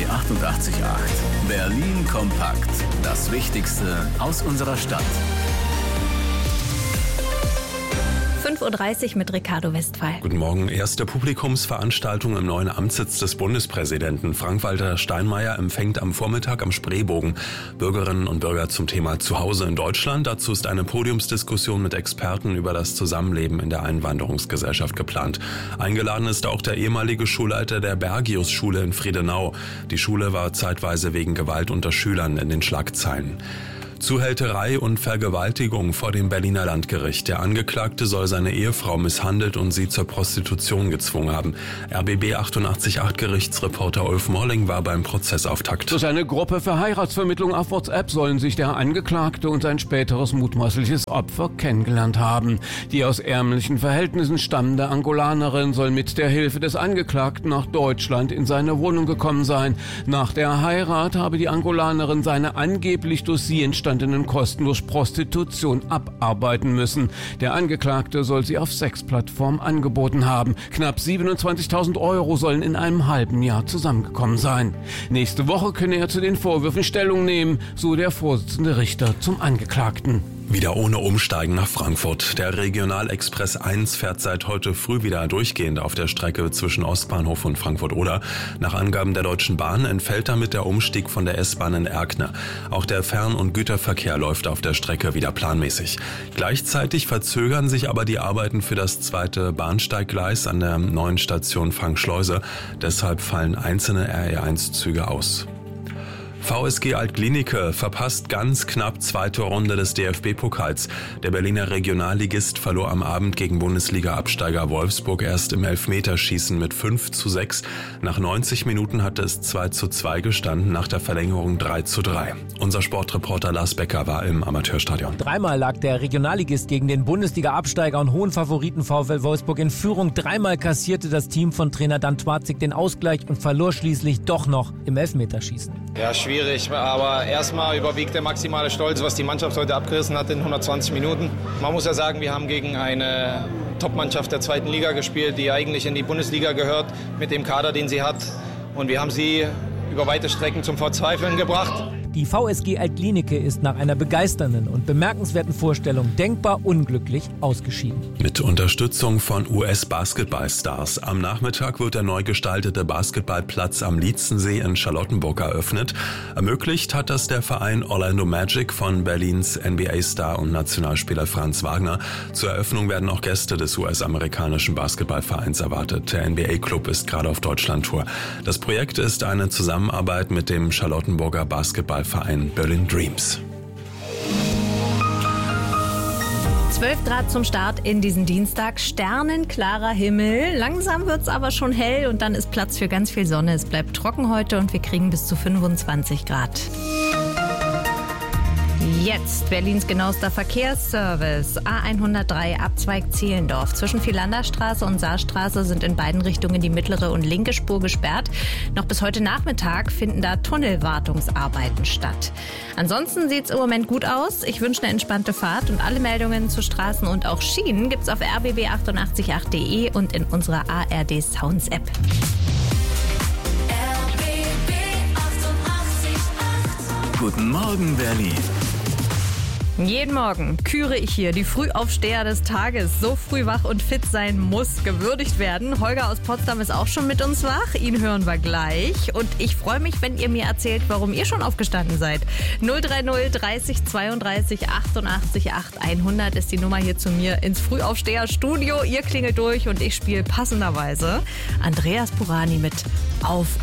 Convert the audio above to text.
88.8. Berlin kompakt. Das Wichtigste aus unserer Stadt. 5.30 Uhr mit Ricardo Westphal. Guten Morgen. Erste Publikumsveranstaltung im neuen Amtssitz des Bundespräsidenten. Frank-Walter Steinmeier empfängt am Vormittag am Spreebogen Bürgerinnen und Bürger zum Thema Zuhause in Deutschland. Dazu ist eine Podiumsdiskussion mit Experten über das Zusammenleben in der Einwanderungsgesellschaft geplant. Eingeladen ist auch der ehemalige Schulleiter der Bergius-Schule in Friedenau. Die Schule war zeitweise wegen Gewalt unter Schülern in den Schlagzeilen. Zuhälterei und Vergewaltigung vor dem Berliner Landgericht. Der Angeklagte soll seine Ehefrau misshandelt und sie zur Prostitution gezwungen haben. RBB 88.8 Gerichtsreporter Ulf Molling war beim Prozessauftakt. Durch eine Gruppe für Heiratsvermittlung auf WhatsApp sollen sich der Angeklagte und sein späteres mutmaßliches Opfer kennengelernt haben. Die aus ärmlichen Verhältnissen stammende Angolanerin soll mit der Hilfe des Angeklagten nach Deutschland in seine Wohnung gekommen sein. Nach der Heirat habe die Angolanerin seine angeblich durch sie entstandenen Kosten durch Prostitution abarbeiten müssen. Der Angeklagte soll sie auf Sexplattformen angeboten haben. Knapp 27.000 Euro sollen in einem halben Jahr zusammengekommen sein. Nächste Woche könne er zu den Vorwürfen Stellung nehmen, so der Vorsitzende Richter zum Angeklagten. Wieder ohne Umsteigen nach Frankfurt. Der Regionalexpress 1 fährt seit heute früh wieder durchgehend auf der Strecke zwischen Ostbahnhof und Frankfurt-Oder. Nach Angaben der Deutschen Bahn entfällt damit der Umstieg von der S-Bahn in Erkner. Auch der Fern- und Güterverkehr läuft auf der Strecke wieder planmäßig. Gleichzeitig verzögern sich aber die Arbeiten für das zweite Bahnsteiggleis an der neuen Station Frank-Schleuse. Deshalb fallen einzelne RE1-Züge aus. VSG Altklinike verpasst ganz knapp zweite Runde des DFB-Pokals. Der Berliner Regionalligist verlor am Abend gegen Bundesliga-Absteiger Wolfsburg erst im Elfmeterschießen mit 5:6. Nach 90 Minuten hatte es 2:2 gestanden, nach der Verlängerung 3:3. Unser Sportreporter Lars Becker war im Amateurstadion. Dreimal lag der Regionalligist gegen den Bundesliga-Absteiger und hohen Favoriten VfL Wolfsburg in Führung. Dreimal kassierte das Team von Trainer Dan Twatzig den Ausgleich und verlor schließlich doch noch im Elfmeterschießen. Ja, schwierig, aber erstmal überwiegt der maximale Stolz, was die Mannschaft heute abgerissen hat in 120 Minuten. Man muss ja sagen, wir haben gegen eine Top-Mannschaft der zweiten Liga gespielt, die eigentlich in die Bundesliga gehört, mit dem Kader, den sie hat. Und wir haben sie über weite Strecken zum Verzweifeln gebracht. Die VSG Altklinike ist nach einer begeisternden und bemerkenswerten Vorstellung denkbar unglücklich ausgeschieden. Mit Unterstützung von US-Basketballstars. Am Nachmittag wird der neu gestaltete Basketballplatz am Lietzensee in Charlottenburg eröffnet. Ermöglicht hat das der Verein Orlando Magic von Berlins NBA-Star und Nationalspieler Franz Wagner. Zur Eröffnung werden auch Gäste des US-amerikanischen Basketballvereins erwartet. Der NBA-Club ist gerade auf Deutschlandtour. Das Projekt ist eine Zusammenarbeit mit dem Charlottenburger Basketballverein Berlin Dreams. 12 Grad zum Start in diesen Dienstag, sternenklarer Himmel. Langsam wird's aber schon hell und dann ist Platz für ganz viel Sonne. Es bleibt trocken heute und wir kriegen bis zu 25 Grad. Jetzt Berlins genauester Verkehrsservice. A103 Abzweig Zehlendorf. Zwischen Vierlanderstraße und Saarstraße sind in beiden Richtungen die mittlere und linke Spur gesperrt. Noch bis heute Nachmittag finden da Tunnelwartungsarbeiten statt. Ansonsten sieht's im Moment gut aus. Ich wünsche eine entspannte Fahrt und alle Meldungen zu Straßen und auch Schienen gibt's auf rbb888.de und in unserer ARD Sounds App. Guten Morgen, Berlin. Jeden Morgen küre ich hier die Frühaufsteher des Tages. So früh wach und fit sein muss gewürdigt werden. Holger aus Potsdam ist auch schon mit uns wach. Ihn hören wir gleich. Und ich freue mich, wenn ihr mir erzählt, warum ihr schon aufgestanden seid. 030 30 32 88 8 100 ist die Nummer hier zu mir ins Frühaufsteher-Studio. Ihr klingelt durch und ich spiele passenderweise Andreas Burani mit Auf